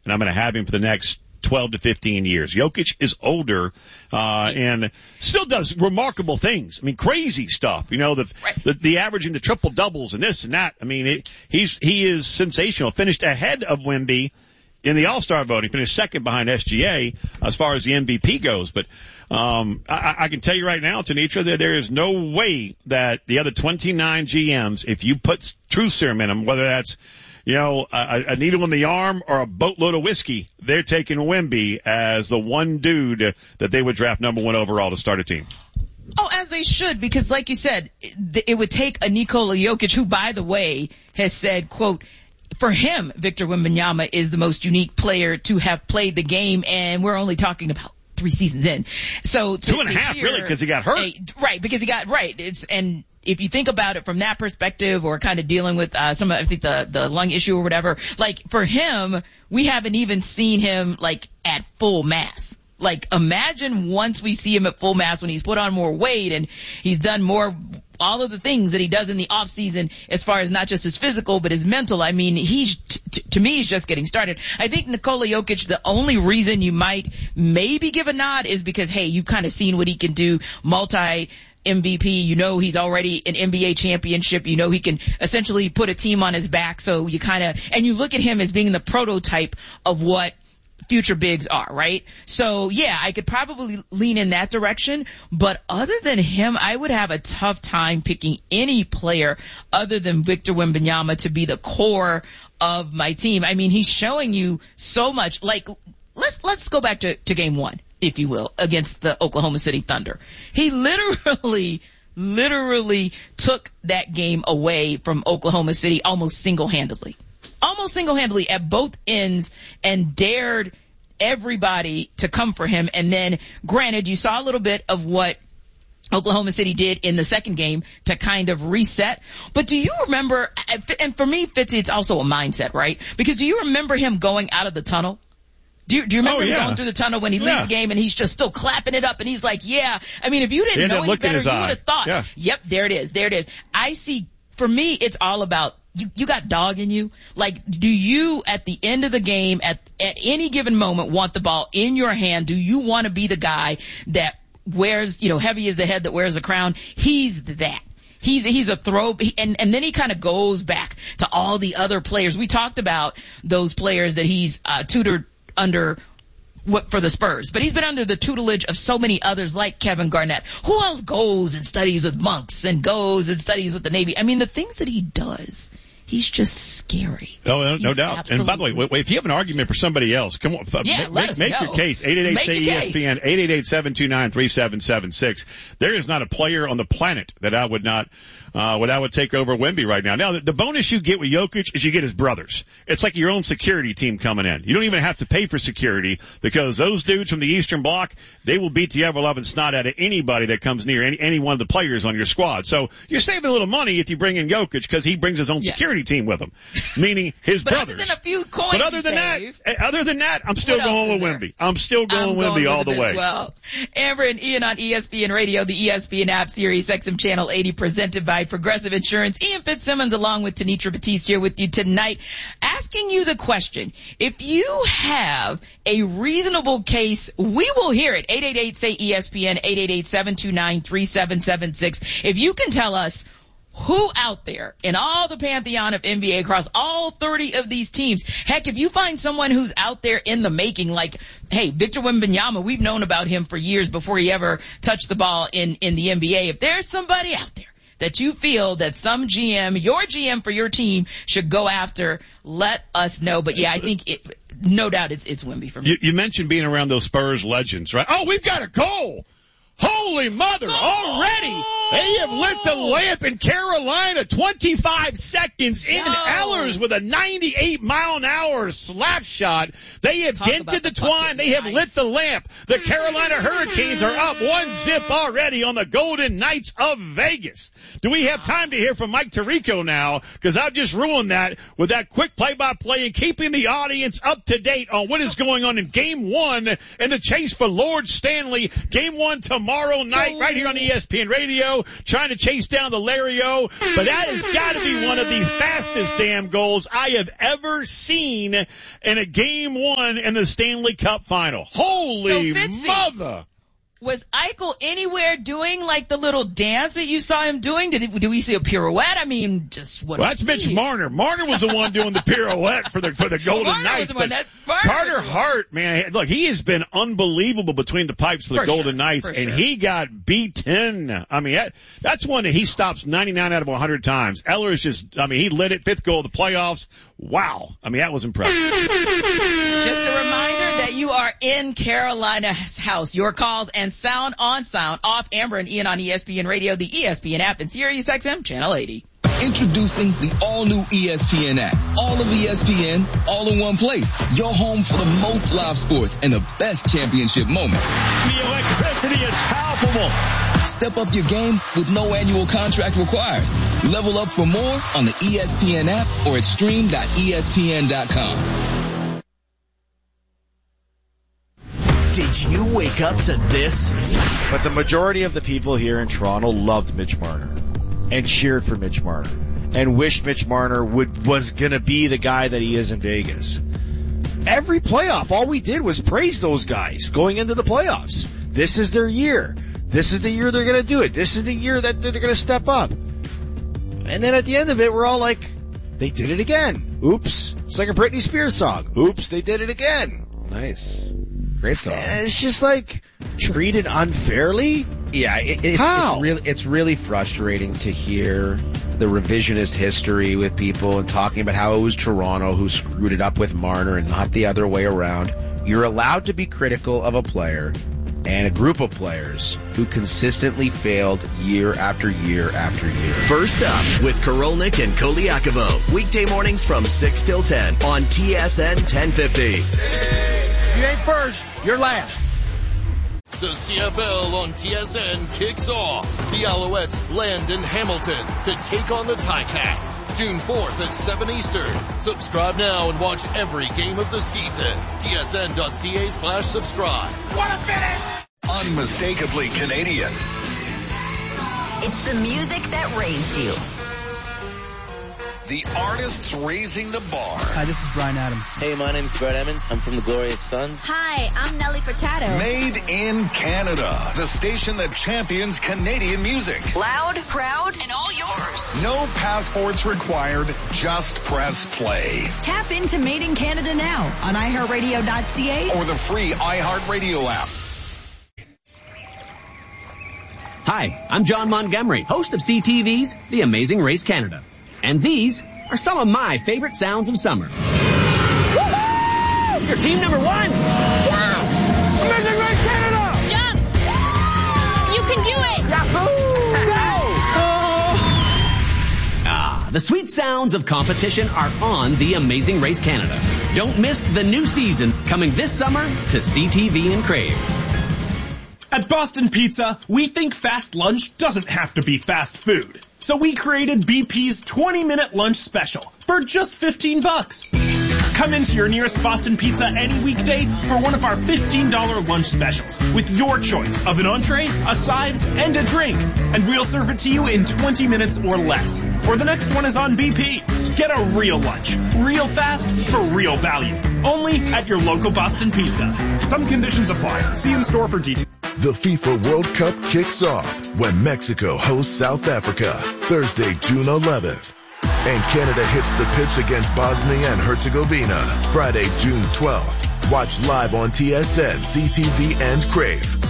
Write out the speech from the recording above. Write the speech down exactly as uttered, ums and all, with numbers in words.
and I'm going to have him for the next twelve to fifteen years. Jokic is older, uh, and still does remarkable things. I mean, crazy stuff. You know, the, right. the, the averaging the triple doubles and this and that. I mean, it, he's, he is sensational. Finished ahead of Wemby in the All-Star voting. Finished second behind S G A as far as the M V P goes. But, um, I, I can tell you right now, Tanitra, there, there is no way that the other twenty-nine G Ms, if you put truth serum in them, whether that's, you know, a, a needle in the arm or a boatload of whiskey, they're taking Wemby as the one dude that they would draft number one overall to start a team. Oh, as they should, because like you said, it, it would take a Nikola Jokic, who, by the way, has said, quote, for him, Victor Wembanyama is the most unique player to have played the game, and we're only talking about three seasons in. So to, two and a half, hear, really, because he got hurt. A, right, because he got right. It's and. If you think about it from that perspective, or kind of dealing with uh some of I think the the lung issue or whatever, like for him, we haven't even seen him like at full mass. Like imagine once we see him at full mass when he's put on more weight and he's done more, all of the things that he does in the off season as far as not just his physical but his mental. I mean, he's t- t- to me he's just getting started. I think Nikola Jokic, the only reason you might maybe give a nod is because hey, you've kind of seen what he can do, multi M V P, you know he's already an N B A championship, you know he can essentially put a team on his back, so you kind of, and you look at him as being the prototype of what future bigs are, right? So yeah, I could probably lean in that direction, but other than him, I would have a tough time picking any player other than Victor Wembanyama to be the core of my team. I mean, he's showing you so much. Like, let's, let's go back to, to game one, if you will, against the Oklahoma City Thunder. He literally, literally took that game away from Oklahoma City almost single-handedly. Almost single-handedly at both ends, and dared everybody to come for him. And then, granted, you saw a little bit of what Oklahoma City did in the second game to kind of reset. But do you remember, and for me, Fitzy, it's also a mindset, right? Because do you remember him going out of the tunnel? Do you, do you remember oh, him yeah. going through the tunnel when he yeah. leaves the game and he's just still clapping it up and he's like, yeah. I mean, if you didn't know any better, you would have thought, yeah. yep, there it is, there it is. I see, for me, it's all about, you, you got dog in you. Like, do you, at the end of the game, at, at any given moment, want the ball in your hand? Do you want to be the guy that wears, you know, heavy is the head that wears the crown? He's that. He's, he's a throw, and, and then he kind of goes back to all the other players. We talked about those players that he's, uh, tutored under what for the Spurs, but he's been under the tutelage of so many others like Kevin Garnett. Who else goes and studies with monks and goes and studies with the Navy? I mean, the things that he does, he's just scary. Oh, no, no He's doubt. And by the way, wait, wait, if you have an argument for somebody else, come on, yeah, make, let us make know. your case. eight eight eight say E S P N, eight eight eight, seven two nine, three seven seven six. There is not a player on the planet that I would not Uh, what I would take over Wemby right now. Now, the, the bonus you get with Jokic is you get his brothers. It's like your own security team coming in. You don't even have to pay for security because those dudes from the Eastern Bloc, they will beat the ever-loving snot out of anybody that comes near any, any one of the players on your squad. So you're saving a little money if you bring in Jokic because he brings his own yeah. security team with him, meaning his but brothers. Other than a few coins but other than save, that, other than that, I'm still what going with there? Wemby. I'm still going I'm with Wemby going all with the way. Well, Amber and Ian on E S P N Radio, the E S P N app, Sirius X M Channel eighty, presented by Progressive Insurance. Ian Fitzsimmons along with Tanitra Batiste here with you tonight, asking you the question. If you have a reasonable case, we will hear it. eight eight eight say E S P N, eight eight eight, seven two nine, three seven seven six. If you can tell us who out there in all the pantheon of N B A across all thirty of these teams, heck, if you find someone who's out there in the making, like, hey, Victor Wembanyama, we've known about him for years before he ever touched the ball in, in the N B A. If there's somebody out there that you feel that some G M, your G M for your team, should go after, let us know. But yeah, I think it, no doubt it's, it's Wemby for me. You, you mentioned being around those Spurs legends, right? Oh, we've got a goal! Holy mother, already they have lit the lamp in Carolina, twenty-five seconds in. No. Ellers with a ninety-eight mile an hour slap shot. They have Talk dented the, the twine. They have nice. lit the lamp. The Carolina Hurricanes are up one zip already on the Golden Knights of Vegas. Do we have time to hear from Mike Tirico now? Because I've just ruined that with that quick play-by-play and keeping the audience up to date on what is going on in Game One and the chase for Lord Stanley. Game One tomorrow night, so, right here on E S P N Radio. Castro trying to chase down the Lario, but that has got to be one of the fastest damn goals I have ever seen in a game one in the Stanley Cup final. Holy so Fitzy, mother! Was Eichel anywhere doing like the little dance that you saw him doing? Did, it, did we see a pirouette? I mean, just what? Well, that's Mitch Marner. Marner was the one doing the pirouette for the for the Golden Marner Knights. Was the one that, Carter Hart, man, look, he has been unbelievable between the pipes for the for Golden sure, Knights, and sure. he got beaten. I mean, that, that's one that he stops ninety-nine out of one hundred times. Eller is just, I mean, he lit it, fifth goal of the playoffs. Wow. I mean, that was impressive. Just a reminder that you are in Carolina's house. Your calls and sound on, sound off. Amber and Ian on E S P N Radio, the E S P N app, and Sirius X M Channel eighty. Introducing the all-new E S P N app. All of E S P N, all in one place. Your home for the most live sports and the best championship moments. The electricity is palpable. Step up your game with no annual contract required. Level up for more on the E S P N app or at stream dot E S P N dot com. Did you wake up to this? But the majority of the people here in Toronto loved Mitch Marner and cheered for Mitch Marner and wished Mitch Marner would was going to be the guy that he is in Vegas. Every playoff, all we did was praise those guys going into the playoffs. This is their year. This is the year they're going to do it. This is the year that they're going to step up. And then at the end of it, we're all like, they did it again. Oops. It's like a Britney Spears song. Oops, they did it again. Nice. Great song. And it's just like treated unfairly. Yeah, it, it, How? it's really it's really frustrating to hear the revisionist history with people and talking about how it was Toronto who screwed it up with Marner and not the other way around. You're allowed to be critical of a player and a group of players who consistently failed year after year after year. First up with Korolnik and Koliakovo. Weekday mornings from six till ten on T S N ten fifty. You ain't first, you're last. The C F L on T S N kicks off. The Alouettes land in Hamilton to take on the Ticats. June fourth at seven Eastern. Subscribe now and watch every game of the season. T S N dot C A slash subscribe. What a finish! Unmistakably Canadian. It's the music that raised you. The artists raising the bar. Hi, this is Bryan Adams. Hey, my name's Brett Emmons. I'm from the Glorious Sons. Hi, I'm Nelly Furtado. Made in Canada. The station that champions Canadian music. Loud, proud, and all yours. No passports required. Just press play. Tap into Made in Canada now on i heart radio dot c a or the free iHeartRadio app. Hi, I'm John Montgomery, host of C T V's The Amazing Race Canada. And these are some of my favorite sounds of summer. Woo-hoo! Your team number one! Wow! Amazing Race Canada! Jump! You can do it! Yahoo! Go! Ah, the sweet sounds of competition are on The Amazing Race Canada. Don't miss the new season coming this summer to C T V and Crave. At Boston Pizza, we think fast lunch doesn't have to be fast food. So we created B P's twenty minute lunch special for just fifteen bucks. Come into your nearest Boston Pizza any weekday for one of our fifteen dollars lunch specials with your choice of an entree, a side, and a drink. And we'll serve it to you in twenty minutes or less. Or the next one is on B P. Get a real lunch, real fast, for real value. Only at your local Boston Pizza. Some conditions apply. See in store for details. The FIFA World Cup kicks off when Mexico hosts South Africa Thursday, June eleventh. And Canada hits the pitch against Bosnia and Herzegovina Friday, June twelfth. Watch live on T S N, C T V, and Crave.